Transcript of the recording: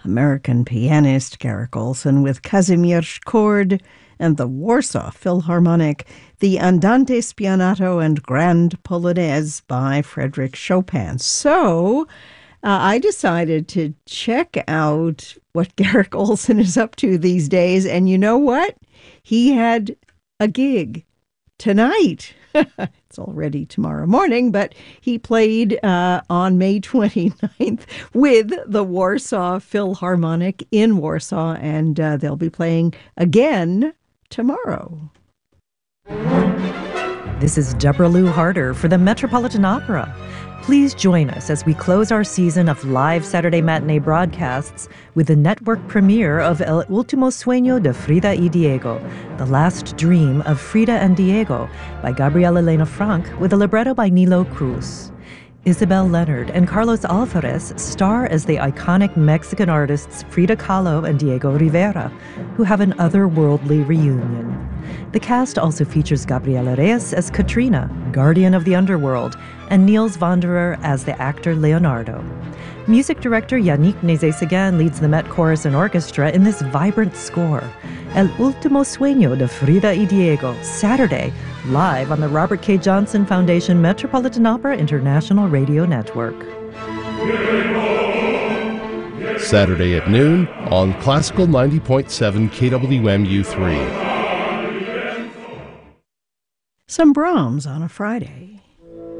American pianist Garrick Olson with Kazimierz Chord and the Warsaw Philharmonic, the Andante Spianato and Grand Polonaise by Frédéric Chopin. So I decided to check out what Garrick Olson is up to these days, and you know what? He had a gig tonight. It's already tomorrow morning, but he played on May 29th with the Warsaw Philharmonic in Warsaw, and they'll be playing again tomorrow. This is Deborah Lou Harder for the Metropolitan Opera. Please join us as we close our season of live Saturday matinee broadcasts with the network premiere of El Último Sueño de Frida y Diego, The Last Dream of Frida and Diego, by Gabriela Elena Frank, with a libretto by Nilo Cruz. Isabel Leonard and Carlos Alvarez star as the iconic Mexican artists Frida Kahlo and Diego Rivera, who have an otherworldly reunion. The cast also features Gabriela Reyes as Katrina, guardian of the underworld, and Niels Wanderer as the actor Leonardo. Music director Yannick Nézet-Séguin leads the Met Chorus and Orchestra in this vibrant score. El Último Sueño de Frida y Diego, Saturday, live on the Robert K. Johnson Foundation Metropolitan Opera International Radio Network. Saturday at noon on Classical 90.7 KWMU3. Some Brahms on a Friday.